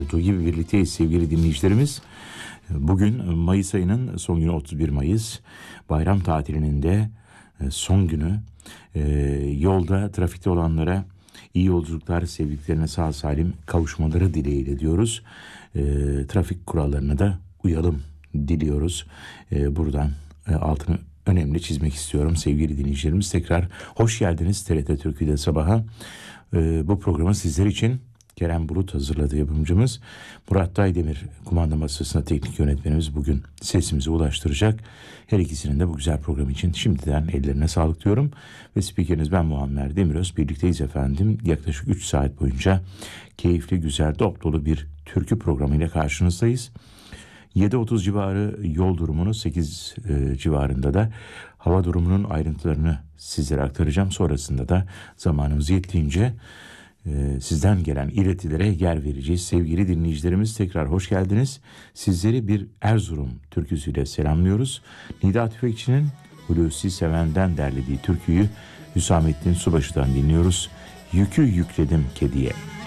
Olduğu gibi birlikteyiz sevgili dinleyicilerimiz. Bugün Mayıs ayının son günü, 31 Mayıs. Bayram tatilinin de son günü. Yolda, trafikte olanlara iyi yolculuklar, sevdiklerine sağ salim kavuşmaları dileğiyle diyoruz. Trafik kurallarına da uyalım diliyoruz. Buradan altını önemli çizmek istiyorum sevgili dinleyicilerimiz. Tekrar hoş geldiniz TRT Türkiye'de sabaha. Bu programı sizler için Kerem Bulut hazırladı, yapımcımız. Murat Daydemir kumanda masasında teknik yönetmenimiz bugün sesimizi ulaştıracak. Her ikisinin de bu güzel program için şimdiden ellerine sağlık diyorum. Ve spikeriniz ben Muammer Demiröz. Birlikteyiz efendim. Yaklaşık 3 saat boyunca keyifli, güzel, dop dolu bir türkü programıyla karşınızdayız. 7.30 civarı yol durumunu, 8 civarında da hava durumunun ayrıntılarını sizlere aktaracağım. Sonrasında da zamanımız yettiğince sizden gelen iletilere yer vereceğiz. Sevgili dinleyicilerimiz, tekrar hoş geldiniz. Sizleri bir Erzurum türküsüyle selamlıyoruz. Nida Tüfekçi'nin Hulusi Seven'den derlediği türküyü Hüsamettin Subaşı'dan dinliyoruz. Yükü yükledim kediye.